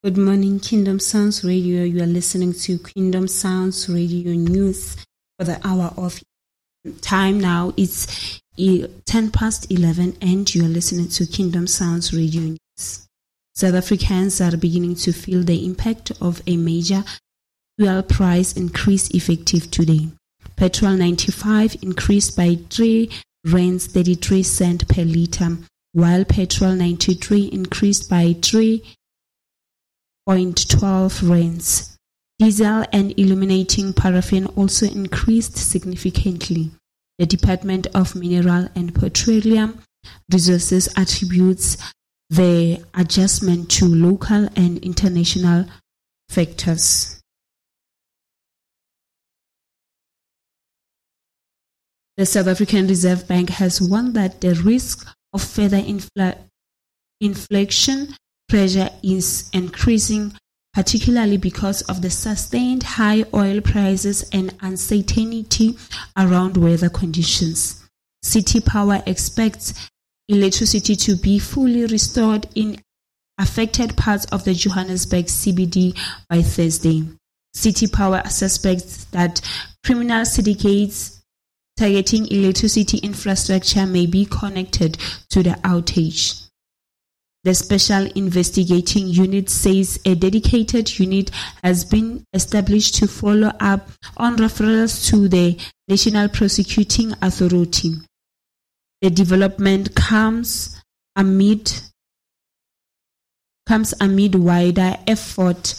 Good morning, Kingdom Sounds Radio. You are listening to Kingdom Sounds Radio News for the hour of time now. It's 10 past 11 and you are listening to Kingdom Sounds Radio News. South Africans are beginning to feel the impact of a major fuel price increase effective today. Petrol 95 increased by 3 rands 33 cents per litre, while petrol 93 increased by 3.12 rands. Diesel and illuminating paraffin also increased significantly. The Department of Mineral and Petroleum Resources attributes the adjustment to local and international factors. The South African Reserve Bank has warned that the risk of further inflation pressure is increasing, particularly because of the sustained high oil prices and uncertainty around weather conditions. City Power expects electricity to be fully restored in affected parts of the Johannesburg CBD by Thursday. City Power suspects that criminal syndicates targeting electricity infrastructure may be connected to the outage. The Special Investigating Unit says a dedicated unit has been established to follow up on referrals to the National Prosecuting Authority. The development comes amid wider effort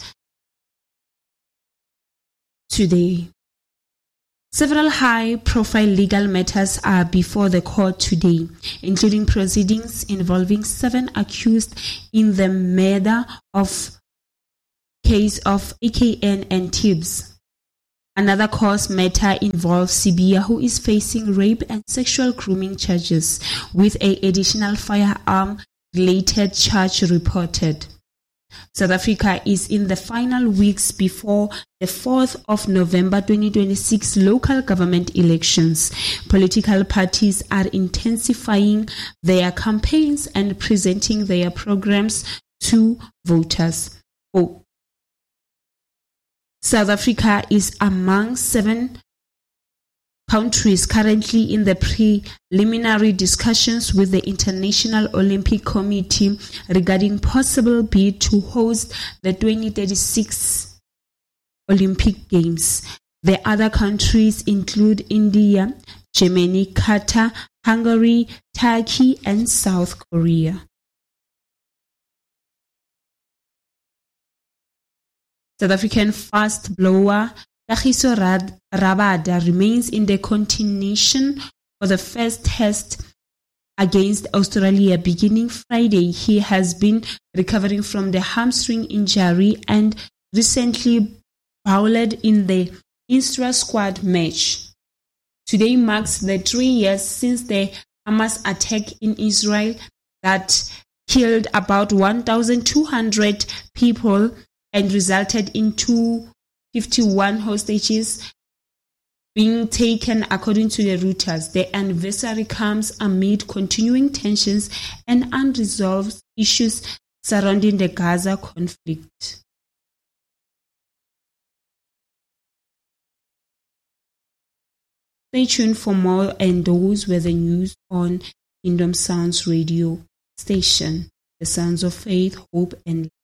today. Several high-profile legal matters are before the court today, including proceedings involving 7 accused in the murder case of AKN and Tibbs. Another cause matter involves Sibiya, who is facing rape and sexual grooming charges, with an additional firearm-related charge reported. South Africa is in the final weeks before the 4th of November 2026 local government elections. Political parties are intensifying their campaigns and presenting their programs to voters. South Africa is among 7 countries currently in the preliminary discussions with the International Olympic Committee regarding possible bid to host the 2036 Olympic Games. The other countries include India, Germany, Qatar, Hungary, Turkey, and South Korea. South African fast bowler Kagiso Rabada remains in the continuation for the first test against Australia beginning Friday. He has been recovering from the hamstring injury and recently bowled in the intra squad match. Today marks the 3 years since the Hamas attack in Israel that killed about 1,200 people and resulted in 251 hostages being taken, according to the Reuters. The anniversary comes amid continuing tensions and unresolved issues surrounding the Gaza conflict. Stay tuned for more, and those were the news on Kingdom Sounds Radio station, the sounds of faith, hope, and